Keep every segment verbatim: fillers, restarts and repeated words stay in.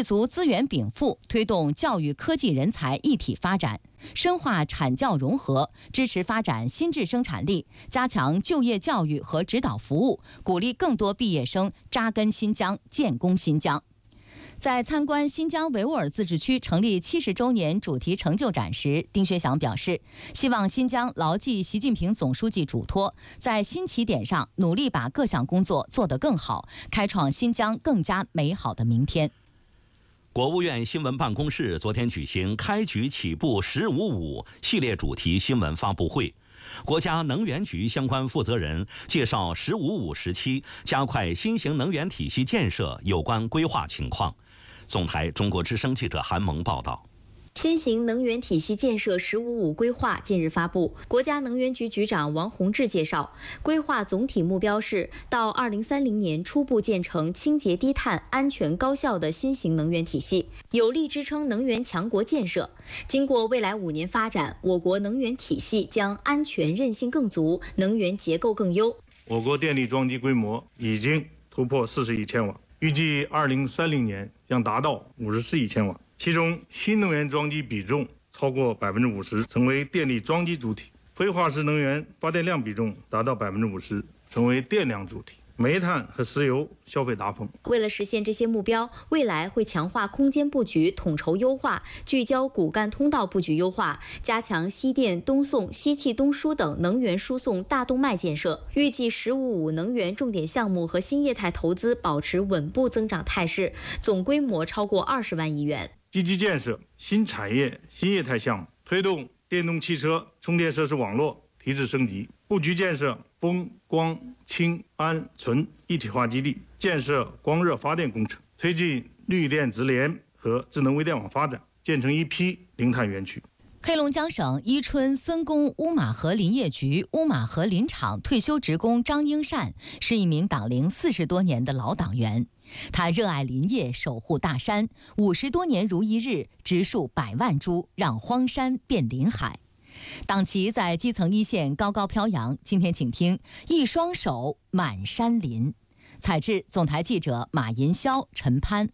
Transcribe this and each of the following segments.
立足资源禀赋，推动教育科技人才一体发展，深化产教融合，支持发展新质生产力，加强就业教育和指导服务，鼓励更多毕业生扎根新疆、建功新疆。在参观新疆维吾尔自治区成立七十周年主题成就展时，丁薛祥表示，希望新疆牢记习近平总书记嘱托，在新起点上努力把各项工作做得更好，开创新疆更加美好的明天。 国务院新闻办公室昨天举行开局起步十五五系列主题新闻发布会，国家能源局相关负责人介绍十五五时期加快新型能源体系建设有关规划情况。总台中国之声记者韩萌报道。 新型能源体系建设“十五五”规划近日发布，国家能源局局长王洪志介绍，规划总体目标是到二零三零年初步建成清洁低碳、安全高效的新型能源体系，有力支撑能源强国建设。经过未来五年发展，我国能源体系将安全韧性更足，能源结构更优。 我国电力装机规模已经突破四十亿千瓦，预计二零三零年将达到五十四亿千瓦。其中，新能源装机比重超过百分之五十，成为电力装机主体；非化石能源发电量比重达到百分之五十，成为电量主体。煤炭和石油消费达峰。 为了实现这些目标，未来会强化空间布局统筹优化，聚焦骨干通道布局优化，加强西电东送、西气东输等能源输送大动脉建设。预计“十五五”能源重点项目和新业态投资保持稳步增长态势，总规模超过二十万亿元。 积极建设新产业、新业态项目，推动电动汽车充电设施网络提质升级，布局建设风光氢氨醇一体化基地，建设光热发电工程，推进绿电直联和智能微电网发展，建成一批零碳园区。 黑龙江省伊春森工乌马河林业局乌马河林场退休职工张英善是一名党龄四十多年的老党员，他热爱林业，守护大山，五十多年如一日，植树百万株，让荒山变林海。党旗在基层一线高高飘扬。今天请听一双手满山林，采制总台记者马银霄、陈潘。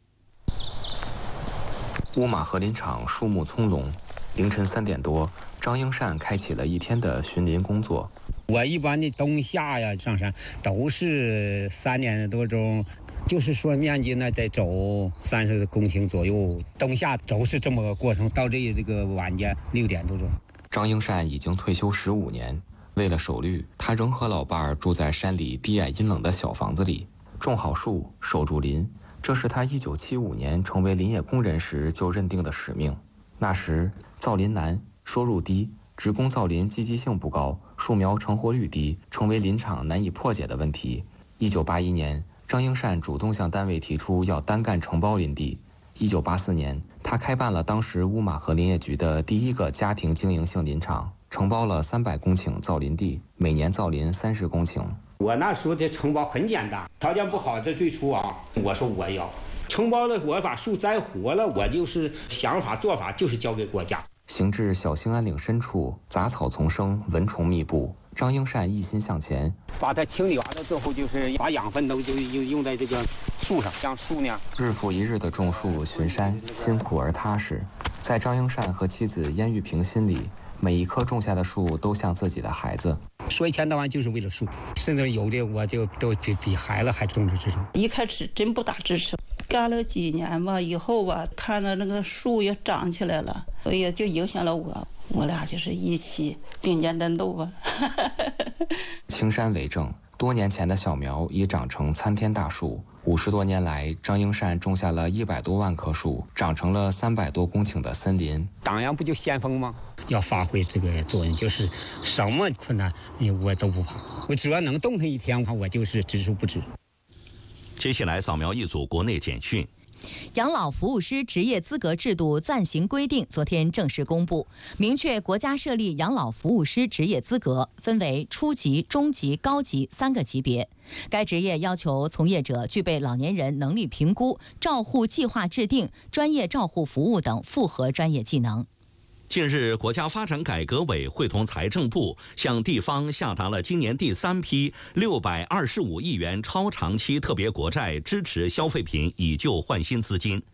乌马河林场树木葱茏，凌晨三点多，张英善开启了一天的巡林工作。 我一般的冬夏呀上山都是三点多钟，就是说面积呢得走三十公顷左右，冬夏都是这么个过程，到这这个晚间六点多钟。 张英善已经退休十五年，为了守绿，他仍和老伴儿住在山里低矮阴冷的小房子里，种好树，守住林，这是他一九七五年成为林业工人时就认定的使命。那时造林难，收入低，职工造林积极性不高，树苗成活率低，成为林场难以破解的问题。一九八一年，张英善主动向单位提出要单干承包林地。一九八四年，他开办了当时乌马河林业局的第一个家庭经营性林场，承包了三百公顷造林地，每年造林三十公顷。 我那时候的承包很简单，条件不好，这最初啊，我说我要承包了，我把树栽活了，我就是想法做法就是交给国家。 行至小兴安岭深处，杂草丛生，蚊虫密布。张英善一心向前， 把它清理完了之后，就是把养分都就用用在这个树上，让树呢日复一日的种树巡山，辛苦而踏实。在张英善和妻子燕玉萍心里，每一棵种下的树都像自己的孩子。 说一千道万就是为了树，甚至有的我就都比比孩子还重视这种。 一开始真不大支持，干了几年吧，以后吧，看到那个树也长起来了，也就影响了我。我俩就是一起并肩战斗吧。 青山为证，多年前的小苗已长成参天大树。五十多年来，张英善种下了一百多万棵树，长成了三百多公顷的森林。 党员不就先锋吗？要发挥这个作用，就是什么困难我都不怕，我只要能动弹一天，我就是只书不止。 接下来扫描一组国内简讯。 养老服务师职业资格制度暂行规定昨天正式公布，明确国家设立养老服务师职业资格，分为初级、中级、高级三个级别。该职业要求从业者具备老年人能力评估、照护计划制定、专业照护服务等复合专业技能。 近日，国家发展改革委会同财政部向地方下达了今年第三批六百二十五亿元超长期特别国债支持消费品以旧换新资金。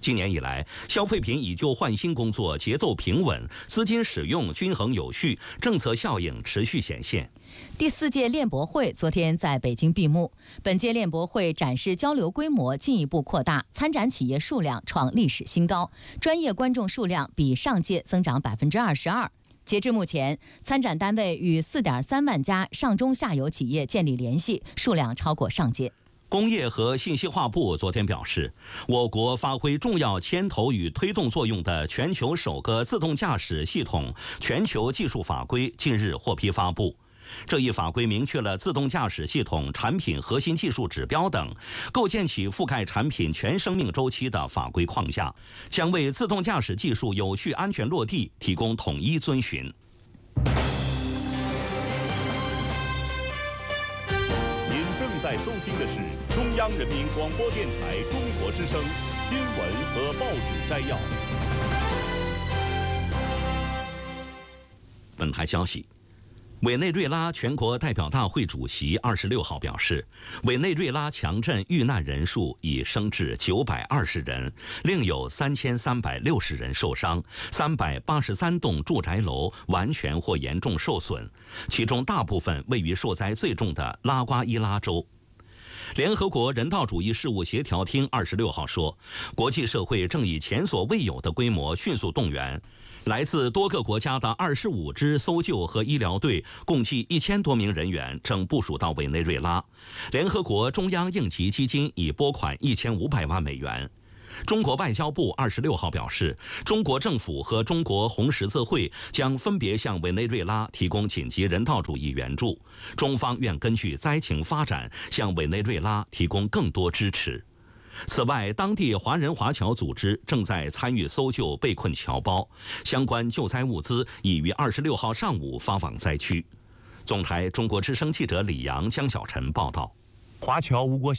今年以来，消费品以旧换新工作节奏平稳，资金使用均衡有序，政策效应持续显现。 第四届链博会昨天在北京闭幕。本届链博会展示交流规模进一步扩大，参展企业数量创历史新高，专业观众数量比上届增长百分之二十二。截至目前，参展单位与四点三万家上中下游企业建立联系，数量超过上届。 工业和信息化部昨天表示，我国发挥重要牵头与推动作用的全球首个自动驾驶系统全球技术法规近日获批发布。这一法规明确了自动驾驶系统产品核心技术指标等，构建起覆盖产品全生命周期的法规框架，将为自动驾驶技术有序安全落地提供统一遵循。 您正在收听的是中央人民广播电台中国之声新闻和报纸摘要。 本台消息。委内瑞拉全国代表大会主席二十六号表示，委内瑞拉强震遇难人数已升至九百二十人，另有三千三百六十人受伤，三百八十三栋住宅楼完全或严重受损，其中大部分位于受灾最重的拉瓜伊拉州。联合国人道主义事务协调厅二十六号说，国际社会正以前所未有的规模迅速动员。来自多个国家的二十五支搜救和医疗队，共计一千多名人员正部署到委内瑞拉。联合国中央应急基金已拨款一千五百万美元。中国外交部二十六号表示，中国政府和中国红十字会将分别向委内瑞拉提供紧急人道主义援助，中方愿根据灾情发展，向委内瑞拉提供更多支持。此外，当地华人华侨组织正在参与搜救被困侨胞，相关救灾物资已于二十六号上午发往灾区。总台中国之声记者李阳、江小晨报道。 华侨无国